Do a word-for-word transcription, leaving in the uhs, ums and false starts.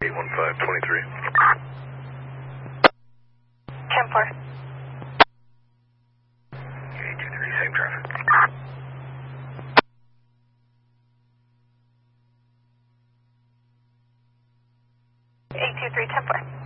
one five two three. ten four. eight two three, same traffic. eight two three, ten four.